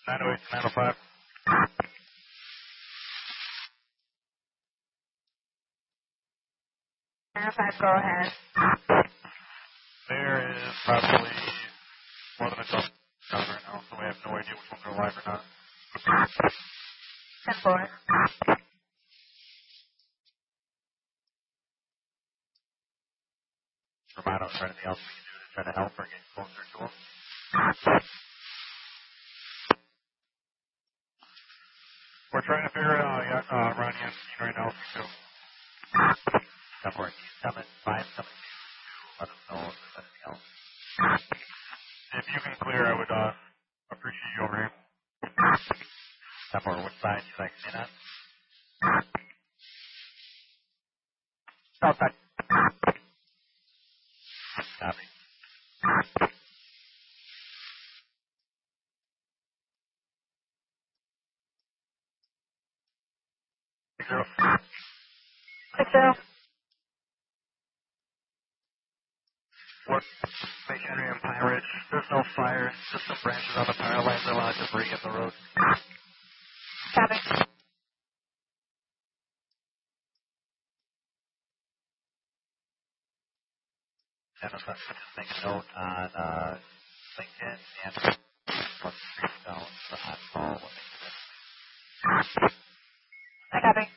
908 to 905. 905, go ahead. There is probably more than a dozen right now, so we have no idea which ones are live or not. 10-4. Romano, is there anything else we can do to try to help or get closer to them? We're trying to figure it out. Ronnie, I'm seeing right now. So, somewhere he's coming, find something to let us know if there's anything else. If you can clear, I would appreciate you over here. Somewhere, which side you like to be on? South side. Copy. 0. 6-0. What? Make entry in Pine Ridge. There's no fire. Just some branches on the power lines. There's a lot of debris in the road. Copy. And I'm just make a note on LinkedIn and plus 3 down the hot call when they get in. I copy.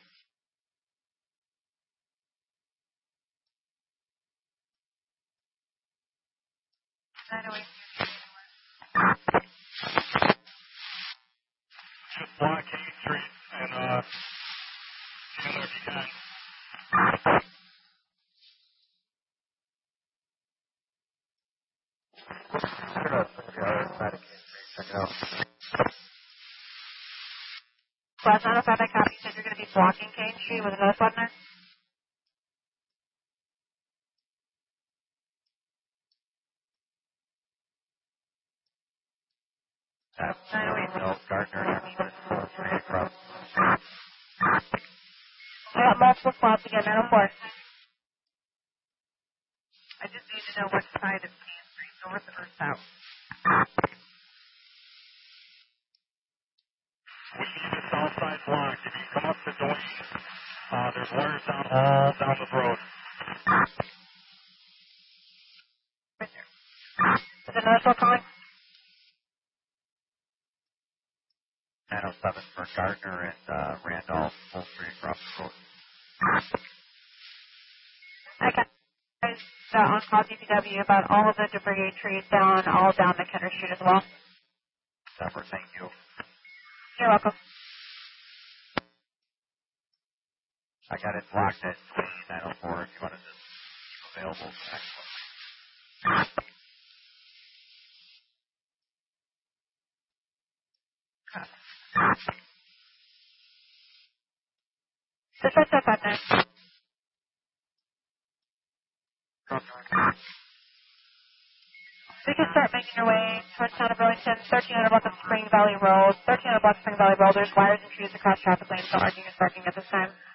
Just block King Street and get in there if you can. Check it out. The other side of King Street. Check it out. Class 905, I copy. You said you're going to be blocking Kane Street with another button there? No, Gardner. Straight across. I got multiple spots again, 904. I just need to know which side of Kane Street, north or south. We need the south side blocked. If you come up to Dwayne, there's wires down all down the road. Is it Northwell calling? 907 for Gardner and Randolph, full straight across the road. I got on call DPW about all of the debris trees down, all down McHenry Street as well. Sepper, thank you. You're welcome. I got it blocked at 904 if you want to just keep available. Excellent. Just right there, button. So you can start making your way towards town of Burlington, 1300 block of Spring Valley Road. 1300 block of Spring Valley Road. There's wires and trees across traffic lanes, so parking is parking at this time.